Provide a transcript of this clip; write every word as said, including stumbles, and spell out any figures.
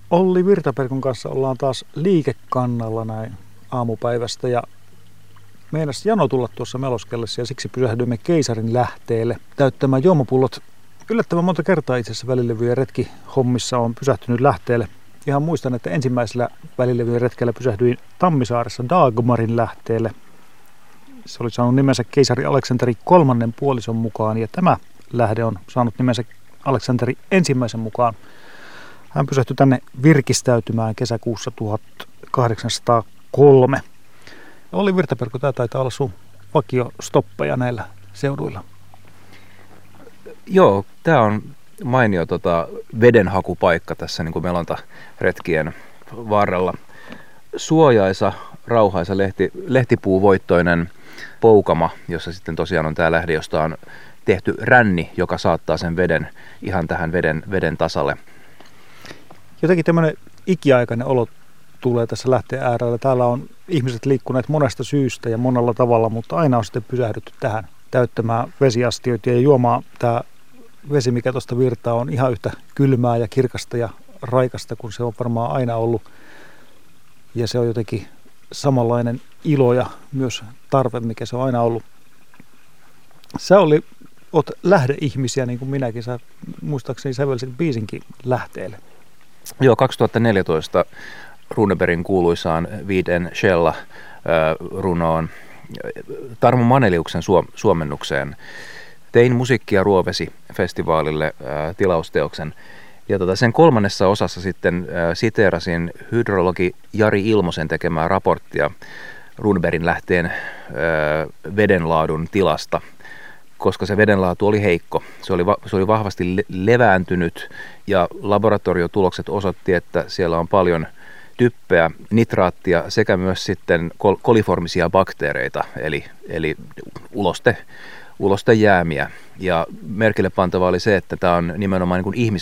Olli Virtaperkon kanssa ollaan taas liikekannalla näin aamupäivästä ja meinas jano tulla tuossa meloskellessa ja siksi pysähdyimme Keisarin lähteelle täyttämään juomapullot. Yllättävän monta kertaa itse asiassa välilevyjen retki hommissa on pysähtynyt lähteelle. Ihan muistan, että ensimmäisellä välilevyjen retkellä pysähdyin Tammisaaressa Dagmarin lähteelle. Se oli saanut nimensä keisari Aleksanteri kolmannen puolison mukaan ja tämä lähde on saanut nimensä Aleksanteri ensimmäisen mukaan. Hän pysähtyi tänne virkistäytymään kesäkuussa tuhatkahdeksansataakolme. Olli Virtaperko, tämä taitaa olla sun vakiostoppeja näillä seuduilla. Joo, tämä on mainio tota, vedenhakupaikka tässä niin kuin melontaretkien varrella. Suojaisa, rauhaisa lehti, lehtipuuvoittoinen poukama, jossa sitten tosiaan on tämä lähde, josta on tehty ränni, joka saattaa sen veden ihan tähän veden, veden tasalle. Jotenkin tämmöinen ikiaikainen olo tulee tässä lähteen äärellä. Täällä on ihmiset liikkuneet monesta syystä ja monella tavalla, mutta aina on sitten pysähdytty tähän täyttämään vesiastioita ja juomaan. Tämä vesi, mikä tuosta virtaa, on ihan yhtä kylmää ja kirkasta ja raikasta kuin se on varmaan aina ollut. Ja se on jotenkin samanlainen ilo ja myös tarve, mikä se on aina ollut. Sä oli, oot lähdeihmisiä niin kuin minäkin. Sä muistaakseni sävelsit biisinkin lähteelle. Joo, kaksituhattaneljätoista Runebergin kuuluisaan Viiden Shella runoon Tarmo Maneliuksen suomennukseen tein musiikkia Ruovesi-festivaalille ää, tilausteoksen. Ja tota, sen kolmannessa osassa sitten ää, siteerasin hydrologi Jari Ilmosen tekemää raporttia Runebergin lähteen ää, vedenlaadun tilasta, koska se vedenlaatu oli heikko. Se oli, va- se oli vahvasti le- levääntynyt ja laboratoriotulokset osoitti, että siellä on paljon typpeä, nitraattia sekä myös sitten kol- koliformisia bakteereita, eli, eli uloste, ulostejäämiä. Ja merkille pantava oli se, että tämä on nimenomaan niin kuin ihmis